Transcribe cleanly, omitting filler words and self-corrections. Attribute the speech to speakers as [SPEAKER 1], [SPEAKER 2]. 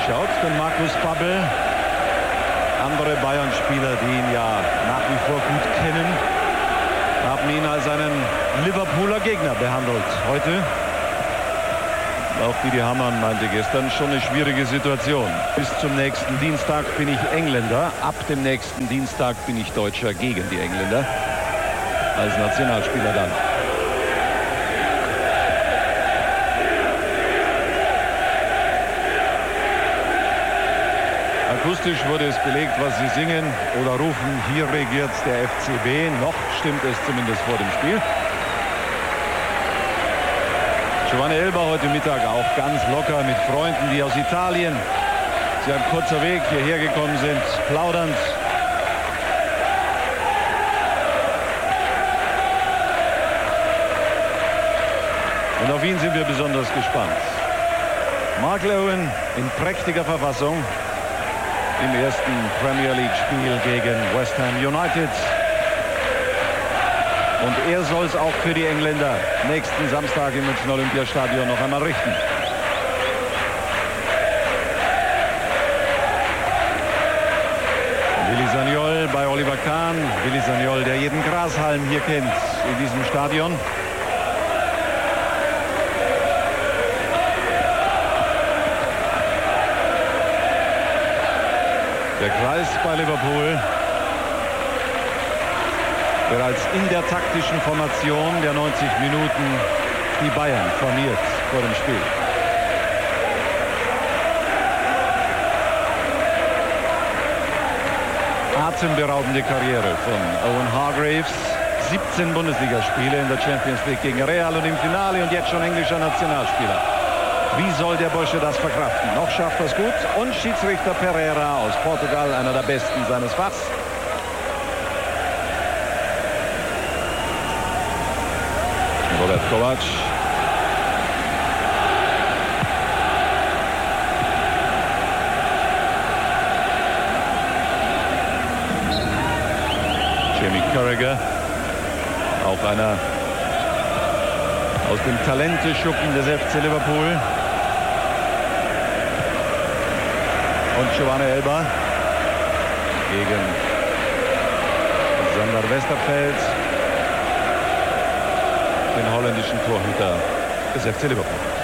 [SPEAKER 1] angeschaut, den Markus Babbel. Andere Bayern-Spieler, die ihn ja nach wie vor gut kennen, haben ihn als einen Liverpooler Gegner behandelt. Heute, auch Didi Hamann meinte gestern, schon eine schwierige Situation. Bis zum nächsten Dienstag bin ich Engländer. Ab dem nächsten Dienstag bin ich Deutscher gegen die Engländer. Als Nationalspieler dann. Akustisch wurde es belegt, was sie singen oder rufen. Hier regiert der FCB. Noch stimmt es zumindest vor dem Spiel. Giovanni Elber heute Mittag auch ganz locker mit Freunden, die aus Italien, sie ein kurzer Weg hierher gekommen sind, plaudernd. Und auf ihn sind wir besonders gespannt. Mark Lewin in prächtiger Verfassung im ersten Premier League-Spiel gegen West Ham United. Und er soll es auch für die Engländer nächsten Samstag im Münchner Olympiastadion noch einmal richten. Willi Sagnol bei Oliver Kahn. Willi Sagnol, der jeden Grashalm hier kennt in diesem Stadion. Der Kreis bei Liverpool. Bereits in der taktischen Formation der 90 Minuten die Bayern formiert vor dem Spiel. Atemberaubende Karriere von Owen Hargreaves. 17 Bundesligaspiele in der Champions League gegen Real und im Finale und jetzt schon englischer Nationalspieler. Wie soll der Bursche das verkraften? Noch schafft er es gut. Und Schiedsrichter Pereira aus Portugal, einer der besten seines Fachs. Robert Kovac. Jamie Carragher. Auch einer aus dem Talenteschuppen des FC Liverpool. Und Giovanni Elber gegen Sander Westerveld, den holländischen Torhüter des FC Liverpool.